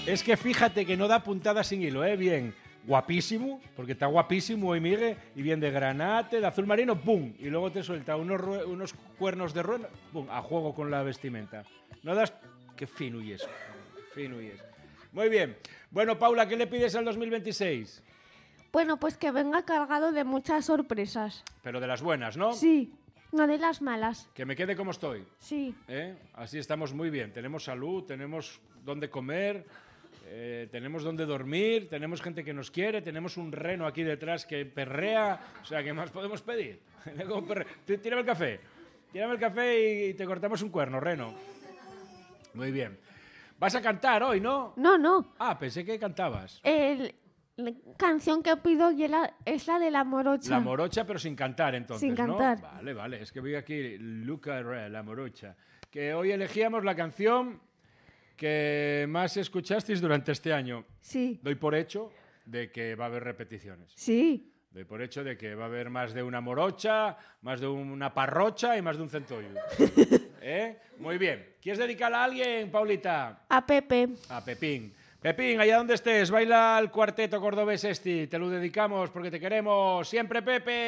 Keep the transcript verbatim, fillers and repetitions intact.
Es que fíjate que no da puntada sin hilo, ¿eh? Bien, guapísimo, porque está guapísimo hoy Miguel, y bien de granate, de azul marino, ¡pum! Y luego te suelta unos, unos cuernos de rueda, ¡pum! A juego con la vestimenta. No das... Qué fino y eso, fino y es. Muy bien. Bueno, Paula, ¿qué le pides al dos mil veintiséis? Bueno, pues que venga cargado de muchas sorpresas. Pero de las buenas, ¿no? Sí, no de las malas. Que me quede como estoy. Sí. ¿Eh? Así estamos muy bien. Tenemos salud, tenemos dónde comer, eh, tenemos dónde dormir, tenemos gente que nos quiere, tenemos un reno aquí detrás que perrea. O sea, ¿qué más podemos pedir? Tírame el café. Tírame el café y te cortamos un cuerno, reno. Muy bien. Vas a cantar hoy, ¿no? No, no. Ah, pensé que cantabas. El, la canción que pido y la, es la de la morocha. La morocha, pero sin cantar, entonces, Sin cantar. ¿no? Vale, vale. Es que voy aquí, Luca Re, la morocha. Que hoy elegíamos la canción que más escuchasteis durante este año. Sí. Doy por hecho de que va a haber repeticiones. Sí. Doy por hecho de que va a haber más de una morocha, más de una parrocha y más de un centollo. ¿Eh? Muy bien. ¿Quieres dedicarla a alguien, Paulita? A Pepe. A Pepín. Pepín, allá donde estés, baila el cuarteto cordobés este. Te lo dedicamos porque te queremos. Siempre, Pepe.